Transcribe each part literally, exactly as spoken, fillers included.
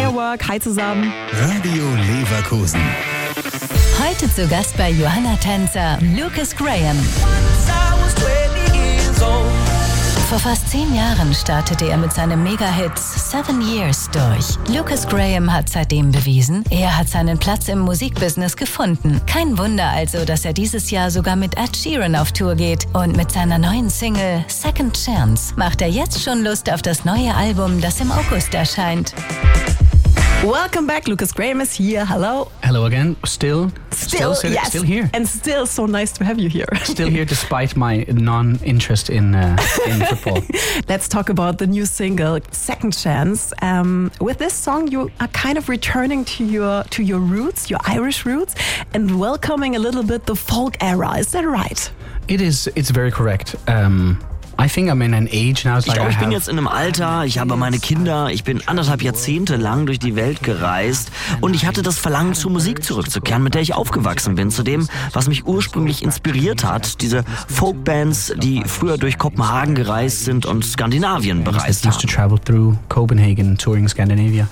your work. Hi zusammen. Radio Leverkusen. Heute zu Gast bei Johanna Tänzer, Lucas Graham. Vor fast zehn Jahren startete er mit seinem Mega-Hit Seven Years durch. Lucas Graham hat seitdem bewiesen, er hat seinen Platz im Musikbusiness gefunden. Kein Wunder also, dass er dieses Jahr sogar mit Ed Sheeran auf Tour geht. Und mit seiner neuen Single Second Chance macht er jetzt schon Lust auf das neue Album, das im August erscheint. Welcome back, Lucas Graham is here. Hello. Hello again. Still, Still, still, yes. still here. And still so nice to have you here. Still here despite my non-interest in uh, in football. Let's talk about the new single, Second Chance. Um, with this song, you are kind of returning to your to your roots, your Irish roots, and welcoming a little bit the folk era. Is that right? It is. It's very correct. Um, I think I'm in an age now. Ich glaube, ich bin jetzt in einem Alter, ich habe meine Kinder, ich bin anderthalb Jahrzehnte lang durch die Welt gereist und ich hatte das Verlangen, zur Musik zurückzukehren, mit der ich aufgewachsen bin, zu dem, was mich ursprünglich inspiriert hat, diese Folkbands, die früher durch Kopenhagen gereist sind und Skandinavien bereist haben. I used to travel through Copenhagen, touring Scandinavia.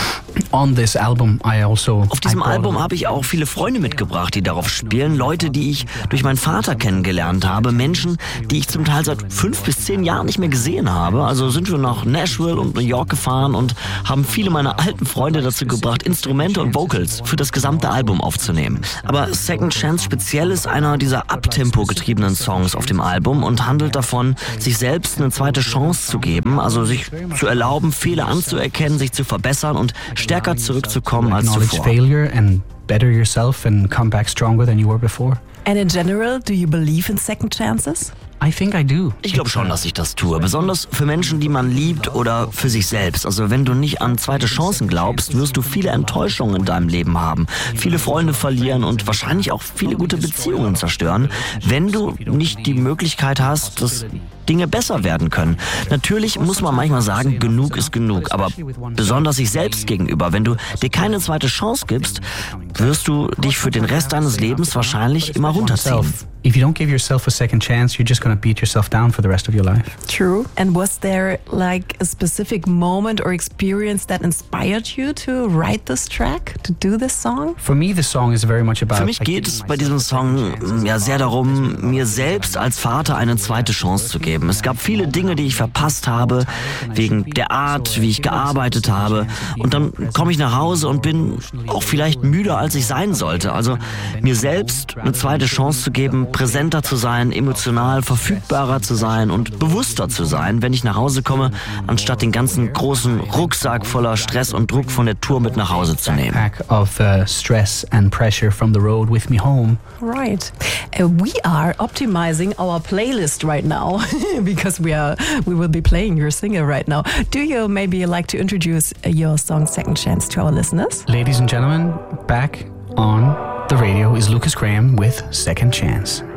On this album, I also. Auf diesem Album habe ich auch viele Freunde mitgebracht, die darauf spielen, Leute, die ich durch meinen Vater kennengelernt habe, Menschen, die ich zum Teil seit fünf bis zehn Jahren nicht mehr gesehen habe. Also sind wir nach Nashville und New York gefahren und haben viele meiner alten Freunde dazu gebracht, Instrumente und Vocals für das gesamte Album aufzunehmen. Aber Second Chance speziell ist einer dieser Abtempo getriebenen Songs auf dem Album und handelt davon, sich selbst eine zweite Chance zu geben, also sich zu erlauben, Fehler anzuerkennen, sich zu verbessern und stärker zurückzukommen als zuvor. Failure and better yourself and come back stronger than you were before. And in general, do you believe in second chances? I think I do. Ich glaube schon, dass ich das tue. Besonders für Menschen, die man liebt oder für sich selbst. Also wenn du nicht an zweite Chancen glaubst, wirst du viele Enttäuschungen in deinem Leben haben. Viele Freunde verlieren und wahrscheinlich auch viele gute Beziehungen zerstören, wenn du nicht die Möglichkeit hast, dass Dinge besser werden können. Natürlich muss man manchmal sagen, genug ist genug. Aber besonders sich selbst gegenüber, wenn du dir keine zweite Chance gibst, wirst du dich für den Rest deines Lebens wahrscheinlich immer runterziehen. If you don't give yourself a second chance, you're just going to beat yourself down for the rest of your life. True. And was there like a specific moment or experience that inspired you to write this track, to do this song? For me, the song is very much about. Für mich geht es bei diesem Song ja sehr darum, mir selbst als Vater eine zweite Chance zu geben. Es gab viele Dinge, die ich verpasst habe, wegen der Art, wie ich gearbeitet habe. Und dann komme ich nach Hause und bin auch vielleicht müder, als ich sein sollte. Also mir selbst eine zweite Chance zu geben, präsenter zu sein, emotional verfügbarer zu sein und bewusster zu sein, wenn ich nach Hause komme, anstatt den ganzen großen Rucksack voller Stress und Druck von der Tour mit nach Hause zu nehmen. Pack of uh, stress and pressure from the road with me home. Right. Uh, we are optimizing our playlist right now because we are we will be playing your single right now. Do you maybe like to introduce your song Second Chance to our listeners? Ladies and gentlemen, back on the radio is Lucas Graham with Second Chance.